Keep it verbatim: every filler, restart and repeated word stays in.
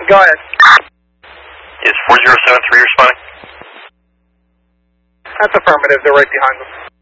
Go ahead. Is four zero seven three responding? That's affirmative. They're right behind them.